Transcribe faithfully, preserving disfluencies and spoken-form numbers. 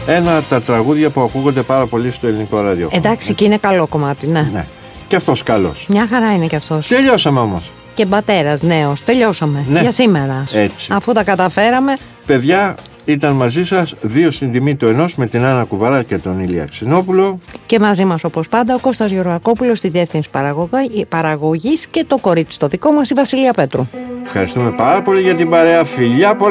ένα από τα τραγούδια που ακούγονται πάρα πολύ στο ελληνικό ραδιόφωνο. Εντάξει, έτσι. Και είναι καλό κομμάτι, ναι. Ναι. Και αυτός καλός. Μια χαρά είναι και αυτός. Τελειώσαμε όμως. Και μπατέρας νέος. Τελειώσαμε. Ναι. Για σήμερα. Έτσι. Αφού τα καταφέραμε. Παιδιά, ήταν μαζί σας δύο στην τιμή του ενός με την Άννα Κουβαρά και τον Ηλία Ξινόπουλο. Και μαζί μας όπως πάντα ο Κώστας Γεωργακόπουλος στη διεύθυνση παραγωγής και το κορίτσι το δικό μας η Βασιλεία Πέτρου. Ευχαριστούμε πάρα πολύ για την παρέα. Φιλιά πολλά.